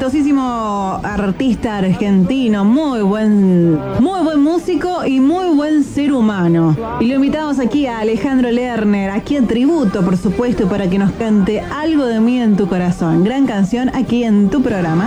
talentosísimo artista argentino, muy buen músico y muy buen ser humano. Y lo invitamos aquí a Alejandro Lerner, aquí en tributo, por supuesto, para que nos cante Algo de mí en tu corazón. Gran canción aquí en tu programa.